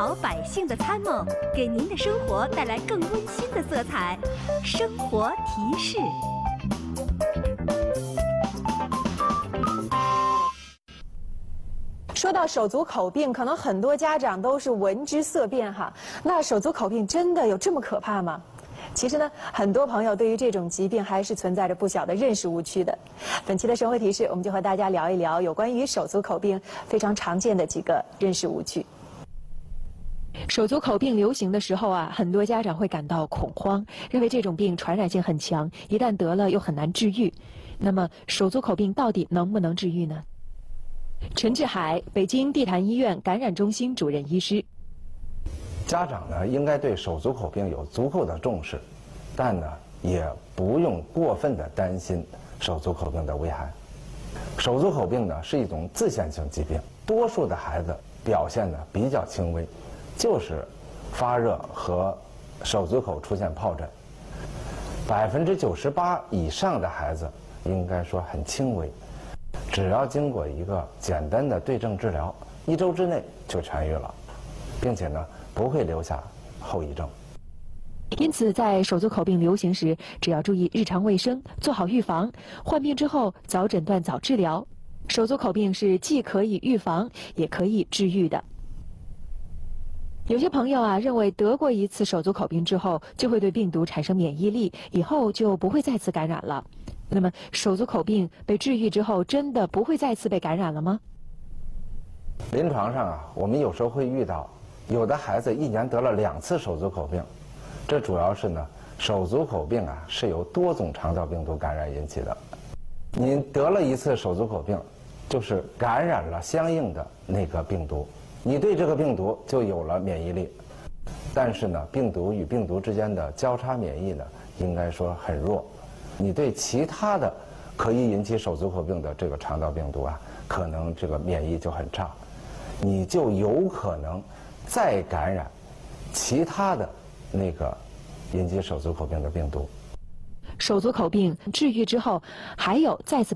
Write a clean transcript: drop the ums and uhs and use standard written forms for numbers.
好百姓的参谋，给您的生活带来更温馨的色彩。生活提示。 说到手足口病，可能很多家长都是闻之色变哈。那手足口病真的有这么可怕吗？其实呢，很多朋友对于这种疾病还是存在着不小的认识误区的。本期的生活提示，我们就和大家聊一聊有关于手足口病非常常见的几个认识误区。手足口病流行的时候啊，很多家长会感到恐慌，认为这种病传染性很强，一旦得了又很难治愈。那么，手足口病到底能不能治愈呢？陈志海，北京地坛医院感染中心主任医师。 家长呢，应该对手足口病有足够的重视，但呢，也不用过分的担心手足口病的危害。手足口病呢是一种自限性疾病，多数的孩子表现呢比较轻微，就是发热和手足口出现疱疹。98%以上的孩子应该说很轻微，只要经过一个简单的对症治疗，1周之内就痊愈了，并且呢不会留下后遗症。 因此，在手足口病流行时，只要注意日常卫生，做好预防，患病之后早诊断、早治疗。手足口病是既可以预防，也可以治愈的。有些朋友啊，认为得过一次手足口病之后，就会对病毒产生免疫力，以后就不会再次感染了。那么，手足口病被治愈之后，真的不会再次被感染了吗？ 临床上啊，我们有时候会遇到，有的孩子1年得了2次手足口病，这主要是呢，手足口病啊是由多种肠道病毒感染引起的。你得了1次手足口病，就是感染了相应的那个病毒，你对这个病毒就有了免疫力。但是呢，病毒与病毒之间的交叉免疫呢，应该说很弱。你对其他的可以引起手足口病的这个肠道病毒啊，可能这个免疫就很差，你就有可能再感染其他的那个引起手足口病的病毒。 手足口病治愈之后，还有再次